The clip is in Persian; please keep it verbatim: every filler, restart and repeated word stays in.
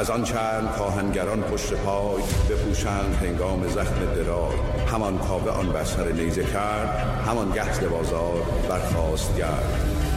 از آن چند کاهنگران پشت پای بپوشند هنگام زخم درار. همان کاوه آن بر سر نیزه کرد، همان گه ز بازار برخاست گرد.